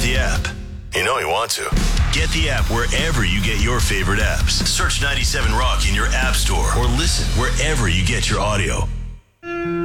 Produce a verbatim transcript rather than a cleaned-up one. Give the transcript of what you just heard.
the app. You know you want to. Get the app wherever you get your favorite apps. Search ninety-seven Rock in your app store or listen wherever you get your audio.